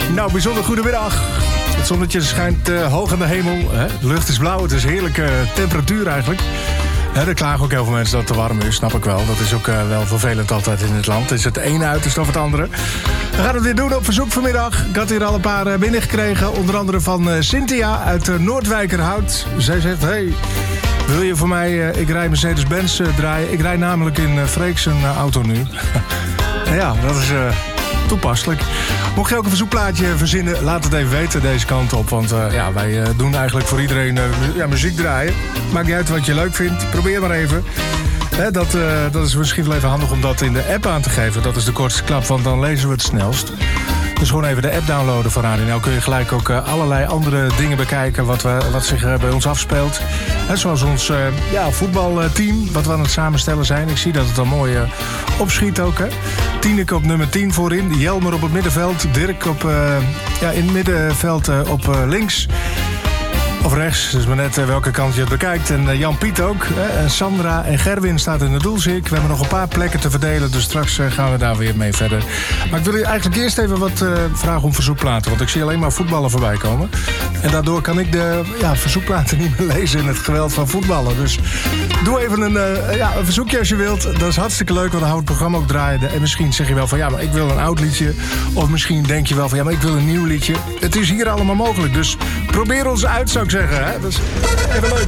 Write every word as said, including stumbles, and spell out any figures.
Nou, bijzonder goedemiddag. Het zonnetje schijnt uh, hoog aan de hemel. Hè? De lucht is blauw, het is heerlijke uh, temperatuur eigenlijk. Hè, er klagen ook heel veel mensen dat het te warm is, snap ik wel. Dat is ook uh, wel vervelend altijd in het land. Is het ene uiterst of het andere. We gaan het weer doen op verzoek vanmiddag. Ik had hier al een paar uh, binnengekregen. Onder andere van uh, Cynthia uit uh, Noordwijkerhout. Zij zegt, hey, wil je voor mij, uh, ik rij Mercedes-Benz uh, draaien. Ik rij namelijk in uh, Freek zijn uh, auto nu. Ja, dat is... Uh, toepasselijk. Mocht je ook een verzoekplaatje verzinnen, laat het even weten deze kant op. Want uh, ja, wij uh, doen eigenlijk voor iedereen uh, mu- ja, muziek draaien. Maakt niet uit wat je leuk vindt. Probeer maar even. Hè, dat, uh, dat is misschien wel even handig om dat in de app aan te geven. Dat is de kortste klap, want dan lezen we het snelst. Dus gewoon even de app downloaden van Radio Nel. Kun je gelijk ook uh, allerlei andere dingen bekijken wat, we, wat zich uh, bij ons afspeelt. Hè, zoals ons uh, ja, voetbalteam, wat we aan het samenstellen zijn. Ik zie dat het dan mooi uh, opschiet ook. Hè. Tineke op nummer tien voorin. Jelmer op het middenveld. Dirk op, uh, ja, in het middenveld uh, op uh, links. Of rechts, dus maar net uh, welke kant je het bekijkt. En uh, Jan-Piet ook. Hè. En Sandra en Gerwin staat in de doelzik. We hebben nog een paar plekken te verdelen, dus straks uh, gaan we daar weer mee verder. Maar ik wil je eigenlijk eerst even wat uh, vragen om verzoekplaten. Want ik zie alleen maar voetballen voorbij komen. En daardoor kan ik de ja, verzoekplaten niet meer lezen in het geweld van voetballen. Dus doe even een, uh, ja, een verzoekje als je wilt. Dat is hartstikke leuk, want dan houdt het programma ook draaien. En misschien zeg je wel van ja, maar ik wil een oud liedje. Of misschien denk je wel van ja, maar ik wil een nieuw liedje. Het is hier allemaal mogelijk, dus probeer ons uit, zou ik zeggen. Hè? Dat is even leuk.